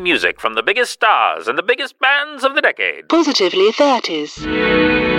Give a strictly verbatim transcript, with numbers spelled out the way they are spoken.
music from the biggest stars and the biggest bands of the decade. Positively thirties.